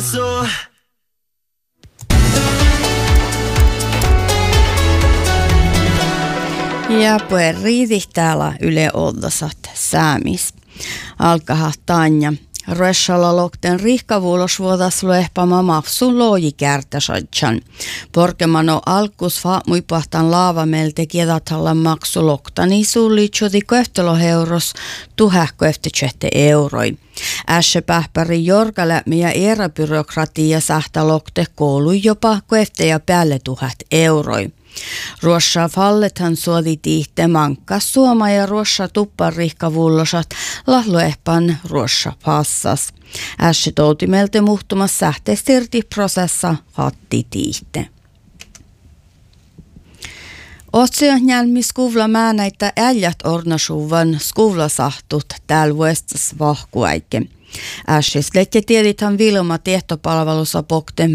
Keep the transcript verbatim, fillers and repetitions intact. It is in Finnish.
så. Ja puhe riiti täällä Yle Oldosat säämis. Alkaha Tanja. Ruossalla lokten rihkavuulos vuodas luehpama mafsun loojikärtäsadjan. Porkemano alkus fa muipahtan laavamelte kiedatalla maksu loktani sulli tjodi köhtölöheuros tuhähköftetsette euroi. Äsä pähpäri jorgalämmi ja eräbyrokratia sähtä lokte koulu jopa köfte ja päälle tuhat euroi. Ruossa fallethan suodi tiihte mankkas suoma ja ruossa tuppan rihkavullosat lahloehpan ruossa passas. Äsä toutimelte muhtumas sähteestirti prosessa hatti tiihte. Otsion jälmi skuvla määnäitä äljät ornasuvan skuvlasahtut täällä vuestas vahkuaike. Äsä slette tiedithan Vilma tietopalvelussa pokte